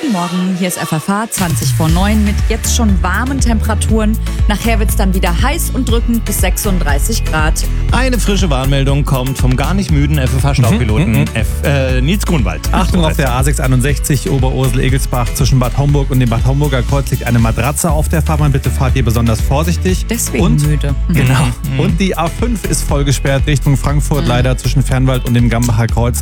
Guten Morgen, hier ist FFH 20 vor 9 mit jetzt schon warmen Temperaturen. Nachher wird es dann wieder heiß und drückend bis 36 Grad. Eine frische Warnmeldung kommt vom gar nicht müden FFH-Staupiloten Nils Grunwald. Achtung, auf der A661 Oberursel-Egelsbach zwischen Bad Homburg und dem Bad Homburger Kreuz liegt eine Matratze auf der Fahrbahn. Bitte fahrt ihr besonders vorsichtig. Deswegen müde. Genau. Und die A5 ist voll gesperrt Richtung Frankfurt, leider zwischen Fernwald und dem Gambacher Kreuz.